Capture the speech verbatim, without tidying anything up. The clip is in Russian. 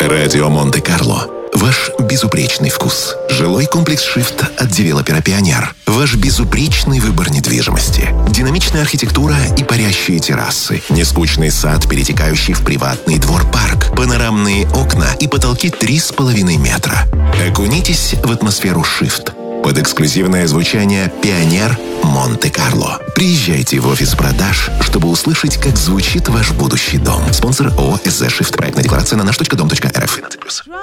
Радио Монте-Карло. Ваш безупречный вкус. Жилой комплекс «Шифт» от девелопера «Пионер». Ваш безупречный выбор недвижимости. Динамичная архитектура и парящие террасы. Нескучный сад, перетекающий в приватный двор-парк. Панорамные окна и потолки три с половиной метра. Окунитесь в атмосферу «Шифт». Под эксклюзивное звучание «Пионер Монте-Карло». Приезжайте в офис продаж, чтобы услышать, как звучит ваш будущий дом. Спонсор ООО «СЗ Шифт». Проектная декларация на наш точка дом точка эр эф.